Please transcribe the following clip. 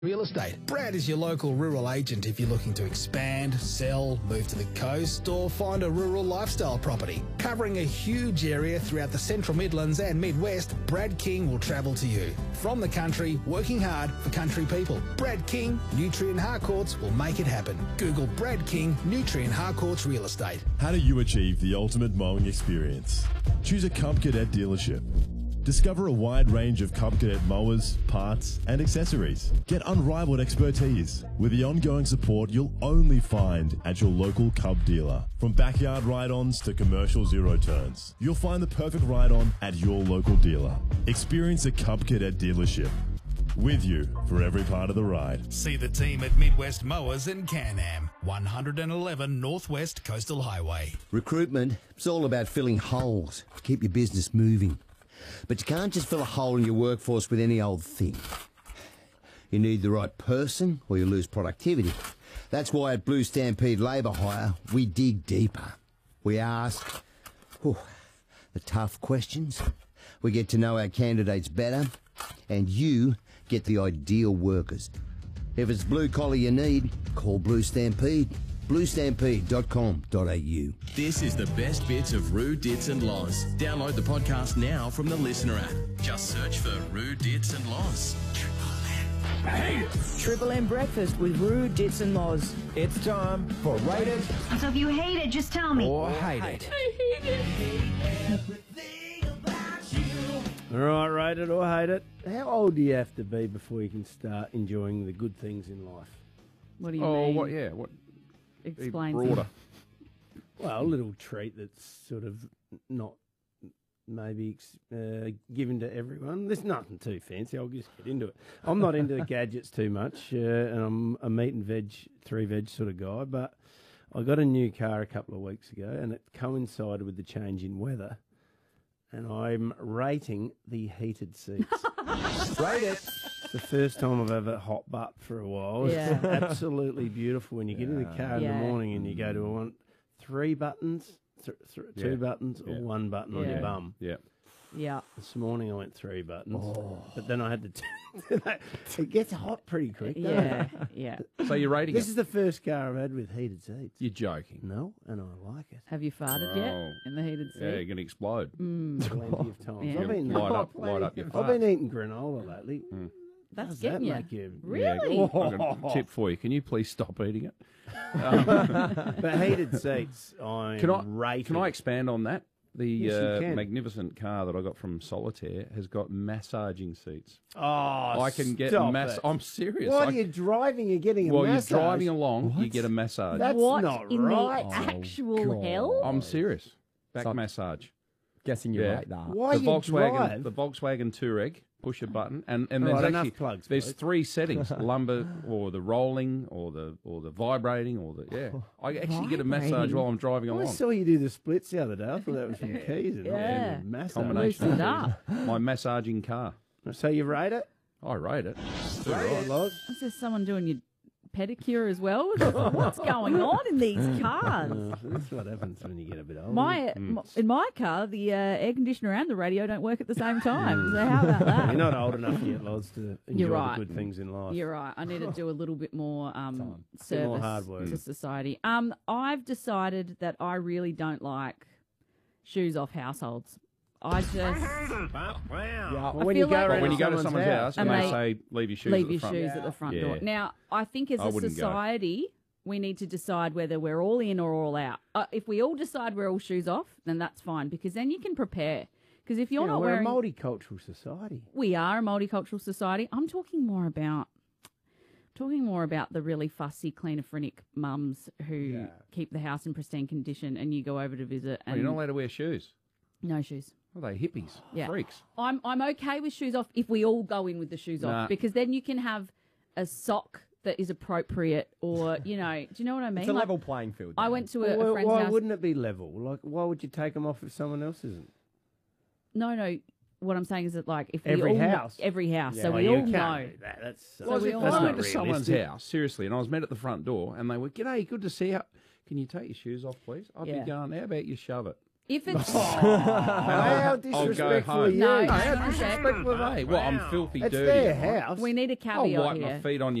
Real estate. Brad is your local rural agent if you're looking to expand, sell, move to the coast, or find a rural lifestyle property. Covering a huge area throughout the Central Midlands and Midwest, Brad King will travel to you. From the country, working hard for country people. Brad King, Nutrien Harcourts will make it happen. Google Brad King, Nutrien Harcourts Real Estate. How do you achieve the ultimate mowing experience? Choose a Cub Cadet dealership. Discover a wide range of Cub Cadet mowers, parts, and accessories. Get unrivaled expertise with the ongoing support you'll only find at your local Cub dealer. From backyard ride-ons to commercial zero turns, you'll find the perfect ride-on at your local dealer. Experience a Cub Cadet dealership. With you for every part of the ride. See the team at Midwest Mowers in Can-Am, 111 Northwest Coastal Highway. Recruitment, it's all about filling holes to keep your business moving. But you can't just fill a hole in your workforce with any old thing. You need the right person or you lose productivity. That's why at Blue Stampede Labour Hire, we dig deeper. We ask the tough questions. We get to know our candidates better. And you get the ideal workers. If it's blue collar you need, call Blue Stampede. bluestampede.com.au. This is the best bits of Roo, Dits and Loz. Download the podcast now from the Listener app. Just search for Roo, Dits and Loz. Triple M breakfast with Roo, Dits and Loz. It's time for Rate It So if you hate it, just tell me. or Hate It. All right, rate it or hate it. How old do you have to be before you can start enjoying the good things in life? What do you mean? What? Explain. Broader. Well, a little treat that's sort of not maybe given to everyone. There's nothing too fancy. I'll just get into it. I'm not into the gadgets too much, and I'm a meat and veg, three veg sort of guy, but I got a new car a couple of weeks ago, and it coincided with the change in weather. And I'm rating the heated seats. Rate It. It's the first time I've ever hot butt for a while. Yeah. It's absolutely beautiful when you get in the car in the Yeah. morning and you go to want 3 buttons, two buttons, or 1 button on your bum. Yeah. Yeah. This morning I went 3 buttons, but then I had to turn. It gets hot pretty quick. doesn't Yeah. it? Yeah. So you're rating This it? is the first car I've had with heated seats. You're joking. No, and I like it. Have you farted yet Oh. in the heated seat? Yeah, you're going to explode. Plenty of times. Yeah. I've been Light up your I've fart. been eating granola lately. That's Does getting that you. make you? Really? Yeah, I've got a tip for you. Can you please stop eating it? But heated seats, I'm rating. Can I expand on that? The Yes, you can. magnificent car that I got from Solitaire has got massaging seats. Oh, I can get stop mass. it. I'm serious. What are you driving? You're getting a Well, massage. you're driving along, you get a massage. That's What not in right. the actual hell? I'm serious. Back So- massage. Guessing you Yeah. rate that. Why the you Volkswagen, drive? the Volkswagen Touareg. Push a button, and All there's right, actually enough plugs, there's please. 3 settings: lumbar, or the rolling, or the vibrating, or the I actually get a massage Vibrating. while I'm driving I along. saw you do the splits the other day. I thought that was from Keys. And Yeah. massage. Combination Loosen of up. things. My massaging car. So you rate it? I rate it. Right, Loz? Is there someone doing your pedicure as well? What's going on in these cars? That's what happens when you get a bit older. In my car, the air conditioner and the radio don't work at the same time. So how about that? You're not old enough yet, Loz, to enjoy You're right. the good things in life. You're right. I need to do a little bit more Bit more service hard work. to society. I've decided that I really don't like shoes off households. I just Well, I when you feel go like- But around when you go to someone's house and and they they say leave your shoes leave at the your front. shoes at the front Yeah. door. Now, I think as I a wouldn't go. society, we need to decide whether we're all in or all out. If we all decide we're all shoes off, then that's fine, because then you can prepare. Because if you're Yeah, not we're wearing... a multicultural society. We are a multicultural society. I'm talking more about the really fussy, cleanophrenic mums who keep the house in pristine condition, and you go over to visit Oh, and you're not allowed to wear shoes. no shoes. Are they hippies? Yeah. Freaks. I'm okay with shoes off if we all go in with the shoes Nah. off, because then you can have a sock that is appropriate, or do you know what I mean? It's a Like, level playing field. I Dan. went to a Well, friend's why house. wouldn't it be level? Like, why would you take them off if someone else isn't? No. What I'm saying is that, like, if we Every all house? every house, so Yeah, we you all can't know. do that. That's So Well, we if all I know. went to someone's realistic. house, seriously, and I was met at the front door, and they were, "G'day, good to see you. Can you take your shoes off, please?" I'd Yeah. be going, "How about you shove it?" If it's How I'll go disrespectful are home. you? No, How hang on a sec. disrespectful are they? Well, I'm filthy It's dirty. their am I? house. we need a I'll caveat wipe here. my feet on